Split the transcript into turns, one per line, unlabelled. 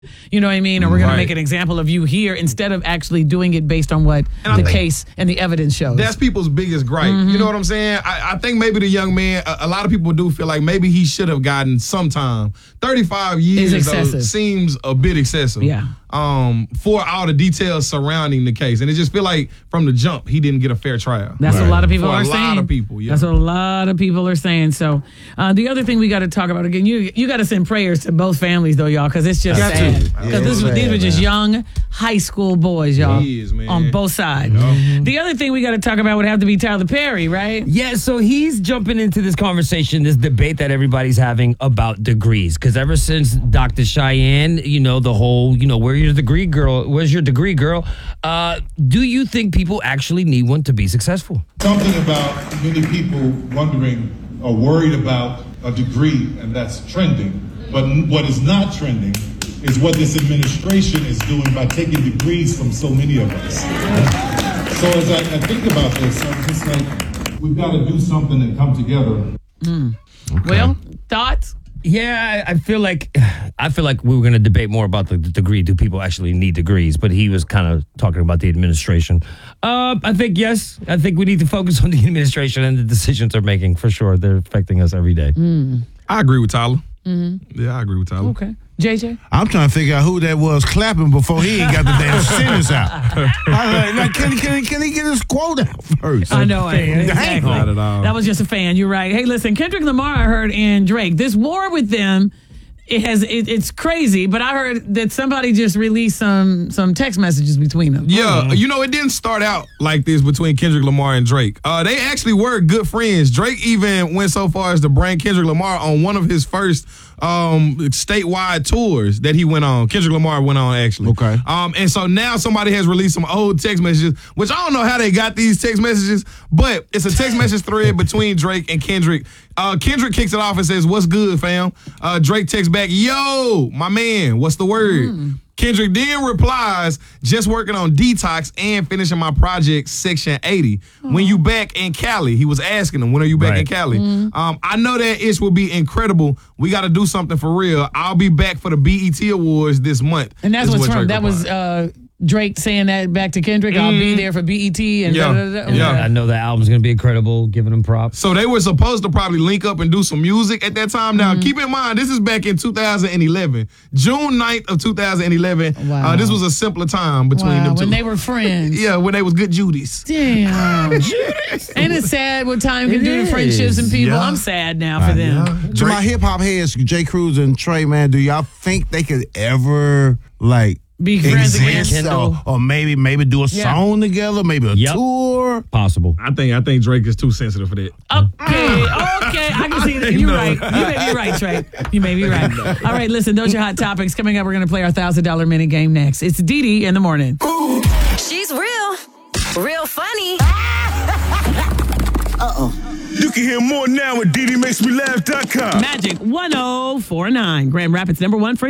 You know what I mean? Or we're going to make an example of you here instead of actually doing it based on what the case and the evidence shows.
That's people's biggest gripe. You know what I'm saying? I think maybe the young man, a lot of people do feel like maybe he should have gotten some time. 35 years though, seems a bit excessive.
Yeah.
For all the details surrounding the case. And it just feel like from the jump, he didn't get a fair trial.
That's what a lot of people are saying.
A lot of people, yeah.
That's what a lot of people are saying. So the other thing we got to talk about, again, you got to send prayers to both families, though, y'all, because it's just sad. Because these were just young high school boys, y'all, on both sides. The other thing we got to talk about would have to be Tyler Perry, right?
Yeah, so he's jumping into this conversation, this debate that everybody's having about degrees. Because ever since Dr. Cheyenne, the whole, where's your degree, girl? Do you think people actually need one to be successful?
Something about many people wondering or worried about a degree, and that's trending. But what is not trending is what this administration is doing by taking degrees from so many of us. So as I think about this, I'm just like, we've got to do something and come together.
Okay. Well, thoughts?
Yeah, I feel like we were going to debate more about the degree. Do people actually need degrees? But he was kind of talking about the administration. I think, yes. I think we need to focus on the administration and the decisions they're making, for sure. They're affecting us every day.
I agree with Tyler. Yeah, I agree with Tyler.
Okay. JJ?
I'm trying to figure out who that was clapping before he ain't got the damn sentence out. I was like, can he get his quote out first?
I know. Exactly.
Not at all.
That was just a fan. You're right. Hey, listen, Kendrick Lamar, I heard, and Drake. This war with them, it's crazy, but I heard that somebody just released some text messages between them.
Yeah, it didn't start out like this between Kendrick Lamar and Drake. They actually were good friends. Drake even went so far as to bring Kendrick Lamar on one of his first statewide tours that he went on. Kendrick Lamar went on, actually.
Okay.
And so now somebody has released some old text messages, which I don't know how they got these text messages, but it's a text message thread between Drake and Kendrick. Kendrick kicks it off and says, "What's good, fam?" Drake texts back, "Yo, my man, what's the word?" Kendrick then replies, "Just working on Detox and finishing my project, Section 80. When you back in Cali?" He was asking him, when are you back in Cali? I know that ish will be incredible. We got to do something for real. I'll be back for the BET Awards this month.
And that's what's from. That was Drake saying that back to Kendrick. I'll be there for BET. And
I know that album's going to be incredible, giving him props.
So they were supposed to probably link up and do some music at that time. Now, keep in mind, this is back in 2011. June 9th of 2011.
Wow.
This was a simpler time between them two.
When they were friends.
Yeah, when they was good Judies.
Damn. Ain't it sad what time can do to friendships and people? I'm sad now for them.
To my hip-hop heads, J. Cruz and Trey, man, do y'all think they could ever,
be friends again,
or maybe do a song together, maybe a tour?
Possible.
I think Drake is too sensitive for that.
Okay, I can see that. You're right. You may be right, Trey. You may be right. All right, listen, those are hot topics. Coming up, we're going to play our $1,000 minute game next. It's Didi in the morning.
She's real funny.
You can hear more now at DidiMakesMeLaugh.com.
Magic 1049, Grand Rapids #1 for